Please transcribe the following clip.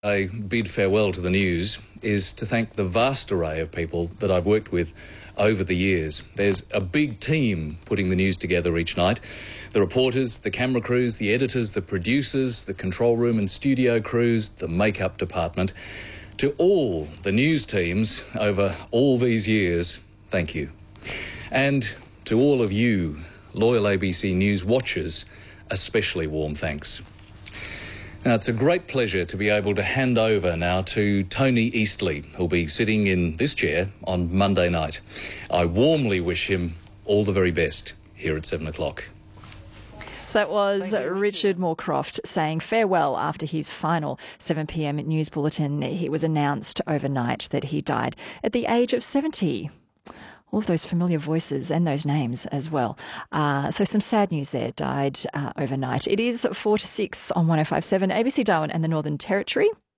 I bid farewell to the news is to thank the vast array of people that I've worked with over the years. There's a big team putting the news together each night. The reporters, the camera crews, the editors, the producers, the control room and studio crews, the makeup department. To all the news teams over all these years, thank you. And to all of you, loyal ABC News watchers, especially warm thanks. Now, it's a great pleasure to be able to hand over now to Tony Eastley, who'll be sitting in this chair on Monday night. I warmly wish him all the very best here at 7 o'clock. So that was Richard Moorcroft saying farewell after his final 7 p.m. news bulletin. It was announced overnight that he died at the age of 70. All of those familiar voices and those names as well. So some sad news there, died overnight. It is 4 to 6 on 105.7 ABC Darwin and the Northern Territory.